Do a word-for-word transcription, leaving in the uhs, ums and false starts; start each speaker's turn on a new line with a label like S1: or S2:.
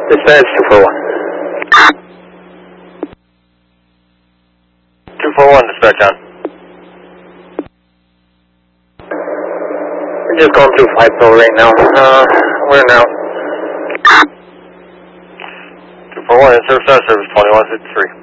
S1: Dispatch two four one.
S2: two four one, dispatch on.
S1: We're just going through flight flow right now. Uh, we're now.
S2: two four one, in service, service twenty-one fifty-three.